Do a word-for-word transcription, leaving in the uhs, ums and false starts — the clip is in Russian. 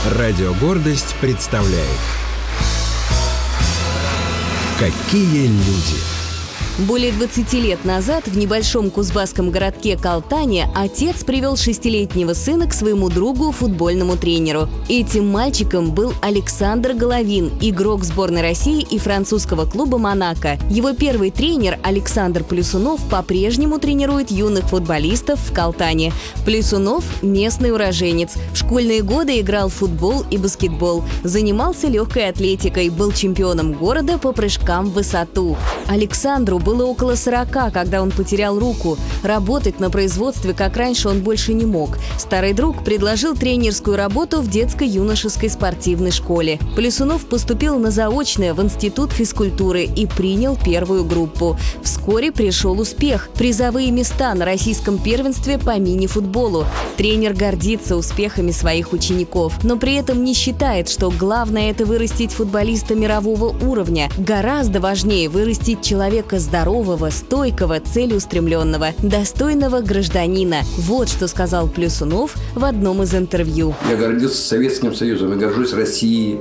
Радио «Гордость» представляет «Какие люди». Более двадцати лет назад в небольшом кузбасском городке Калтане отец привел шестилетнего сына к своему другу, футбольному тренеру. Этим мальчиком был Александр Головин, игрок сборной России и французского клуба «Монако». Его первый тренер Александр Плюсунов по-прежнему тренирует юных футболистов в Калтане. Плюсунов – местный уроженец. В школьные годы играл в футбол и баскетбол. Занимался легкой атлетикой, был чемпионом города по прыжкам в высоту. Александру было около сорока, когда он потерял руку. Работать на производстве, как раньше, он больше не мог. Старый друг предложил тренерскую работу в детско-юношеской спортивной школе. Плюсунов поступил на заочное в Институт физкультуры и принял первую группу. Вскоре пришел успех – призовые места на российском первенстве по мини-футболу. Тренер гордится успехами своих учеников, но при этом не считает, что главное – это вырастить футболиста мирового уровня. Гораздо важнее вырастить человека здорового, здорового, стойкого, целеустремленного, достойного гражданина. Вот что сказал Плюсунов в одном из интервью. Я гордился Советским Союзом, я горжусь Россией,